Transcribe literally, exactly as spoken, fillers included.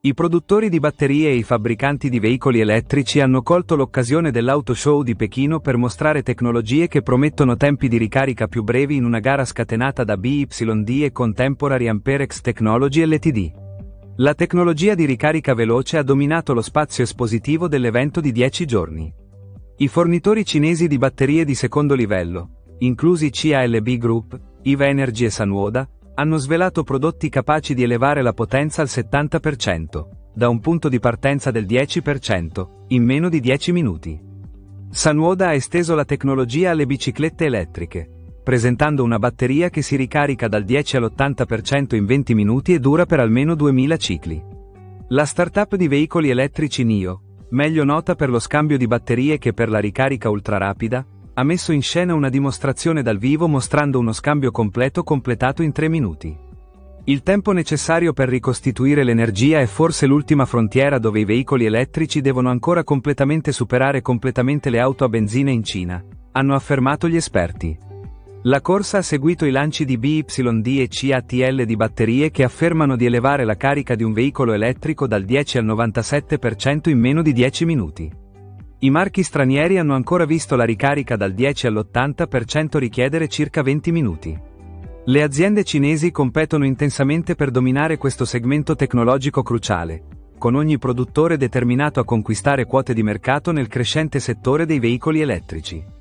I produttori di batterie e i fabbricanti di veicoli elettrici hanno colto l'occasione dell'Auto Show di Pechino per mostrare tecnologie che promettono tempi di ricarica più brevi in una gara scatenata da B Y D e Contemporary Amperex Technology L T D. La tecnologia di ricarica veloce ha dominato lo spazio espositivo dell'evento di dieci giorni. I fornitori cinesi di batterie di secondo livello, inclusi C A L B Group, I V A Energy e Sanwoda, hanno svelato prodotti capaci di elevare la potenza al settanta per cento, da un punto di partenza del dieci per cento, in meno di dieci minuti. Sanwoda ha esteso la tecnologia alle biciclette elettriche, presentando una batteria che si ricarica dal dieci all'ottanta per cento in venti minuti e dura per almeno duemila cicli. La startup di veicoli elettrici N I O, meglio nota per lo scambio di batterie che per la ricarica ultrarapida, ha messo in scena una dimostrazione dal vivo mostrando uno scambio completo completato in tre minuti. Il tempo necessario per ricostituire l'energia è forse l'ultima frontiera dove i veicoli elettrici devono ancora completamente superare completamente le auto a benzina in Cina, hanno affermato gli esperti. La corsa ha seguito i lanci di B Y D e C A T L di batterie che affermano di elevare la carica di un veicolo elettrico dal dieci al novantasette per cento in meno di dieci minuti. I marchi stranieri hanno ancora visto la ricarica dal dieci all'ottanta per cento richiedere circa venti minuti. Le aziende cinesi competono intensamente per dominare questo segmento tecnologico cruciale, con ogni produttore determinato a conquistare quote di mercato nel crescente settore dei veicoli elettrici.